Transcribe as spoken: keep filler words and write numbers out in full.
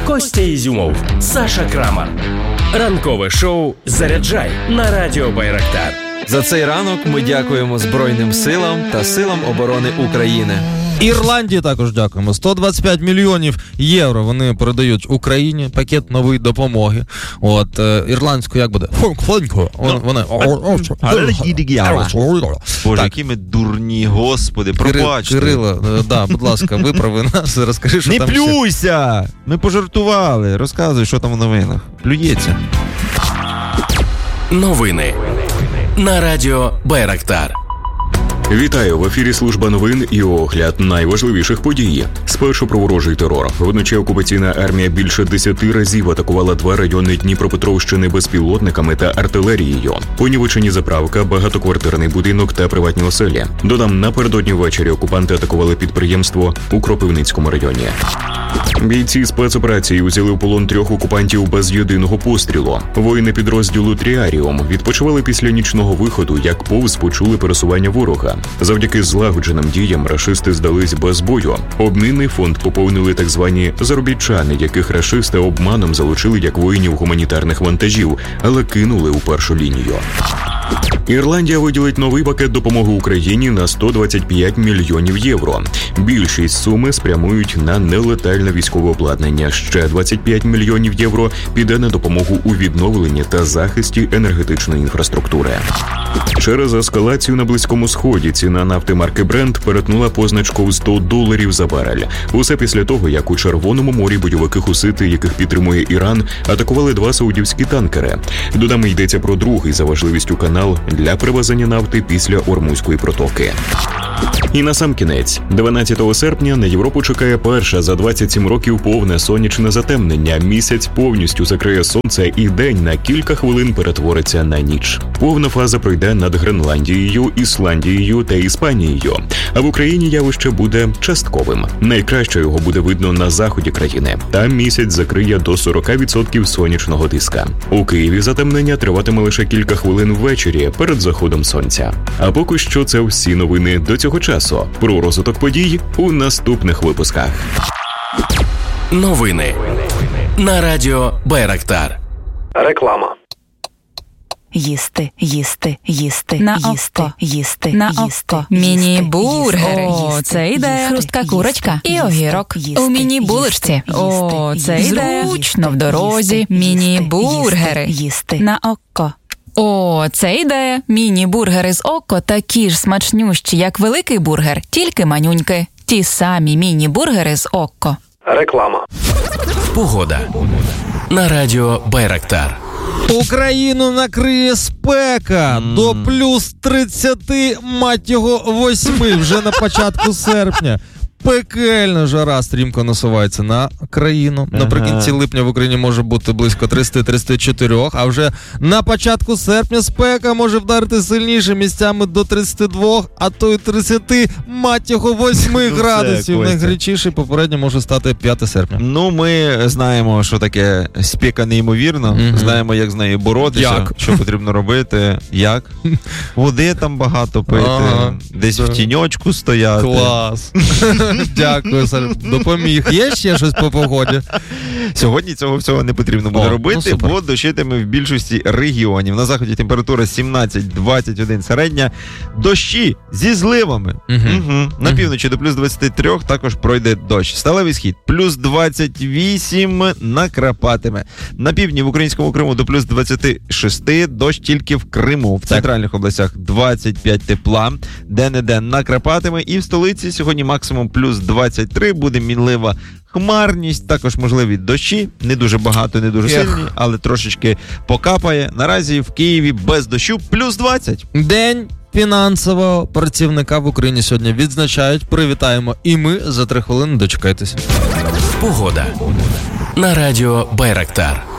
Костя Ізюмов, Саша Крамар. Ранкове шоу «Заряджай» на радіо Байрактар. За цей ранок ми дякуємо Збройним силам та силам оборони України. Ірландії також дякуємо. сто двадцять п'ять мільйонів євро вони передають Україні, пакет нової допомоги. От, е, ірландською як буде? Фонько. Вони... Боже, які ми дурні, господи, пробачте. Кирило, да, будь ласка, виправи нас, розкажи, що не там ще. Не плюйся! Ми пожартували. Розказуй, що там в новинах. Плюється. Новини на радіо Байрактар. Вітаю! В ефірі служба новин і огляд найважливіших подій. Спершу про ворожий терор. Вночі окупаційна армія більше десяти разів атакувала два райони Дніпропетровщини безпілотниками та артилерією. Понівечені заправка, багатоквартирний будинок та приватні оселі. Додам, напередодні ввечері окупанти атакували підприємство у Кропивницькому районі. Бійці спецоперації узяли в полон трьох окупантів без єдиного пострілу. Воїни підрозділу Тріаріум відпочивали після нічного виходу, як повз почули пересування ворога. Завдяки злагодженим діям рашисти здались без бою. Обмінний фонд поповнили так звані заробітчани, яких рашисти обманом залучили як воїнів гуманітарних вантажів, але кинули у першу лінію. Ірландія виділить новий пакет допомоги Україні на сто двадцять п'ять мільйонів євро. Більшість суми спрямують на нелетальне військове обладнання. Ще двадцять п'ять мільйонів євро піде на допомогу у відновленні та захисті енергетичної інфраструктури. Через ескалацію на Близькому Сході ціна нафти марки Brent перетнула позначку в сто доларів за барель. Усе після того, як у Червоному морі бойовики хусити, яких підтримує Іран, атакували два саудівські танкери. Додам, йдеться про другий за важливістю канал для привезення нафти після Ормузької протоки. І насамкінець, дванадцятого серпня на Європу чекає перше за двадцять сім років повне сонячне затемнення. Місяць повністю закриє сонце і день на кілька хвилин перетвориться на ніч. Повна фаза пройде над Гренландією, Ісландією та Іспанією. А в Україні явище буде частковим. Найкраще його буде видно на заході країни. Там місяць закриє до сорок відсотків сонячного диска. У Києві затемнення триватиме лише кілька хвилин ввечері перед заходом сонця. А поки що це всі новини до цього часу. Про розвиток подій у наступних випусках. Новини на радіо Байрактар. Реклама. Їсти, їсти, їсти, на їсти, око, їсти, на їсти, око. Міні-бургери. О, це ідея. Хрустка курочка і огірок. Їсти, У міні-булочці. О, це ідея. Зручно в дорозі. Міні-бургери. Їсти. На око. О, це ідея. Міні-бургери з око такі ж смачнющі, як великий бургер, тільки манюньки. Ті самі міні-бургери з око. Реклама. Погода на радіо Байрактар. Україну накриє спека mm. до плюс тридцяти, мать його, восьми вже на початку серпня. Пекельна жара стрімко насувається на країну. Ага. Наприкінці липня в Україні може бути близько триста тридцять чотири, а вже на початку серпня спека може вдарити сильніше місцями до тридцять два, а то й тридцять, мать його, восьми градусів. Найгарячіший попередньо може стати п'яте серпня. Ну, ми знаємо, що таке спека неймовірно, mm-hmm. знаємо, як з нею боротися, як? Що потрібно робити, як. Води там багато пити, ага. десь в тіньочку стояти. Клас. Дякую, Саша. Допоміг. Є ще щось по погоді? Сьогодні цього всього не потрібно буде О, робити, ну бо дощитиме в більшості регіонів. На заході температура сімнадцять двадцять один середня. Дощі зі зливами. Угу. Угу. На півночі до плюс двадцять три також пройде дощ. Сталевий схід плюс двадцять вісім накрапатиме. На півдні в українському Криму до плюс двадцять шість, дощ тільки в Криму. В центральних областях двадцять п'ять тепла, де-не-де накрапатиме. І в столиці сьогодні максимум плюс двадцять три, буде мінлива хмарність, також можливі дощі, не дуже багато, не дуже сильні, але трошечки покапає. Наразі в Києві без дощу плюс двадцять. День фінансового працівника в Україні сьогодні відзначають. Привітаємо і ми за три хвилини. Дочекайтеся. Погода на радіо Байрактар.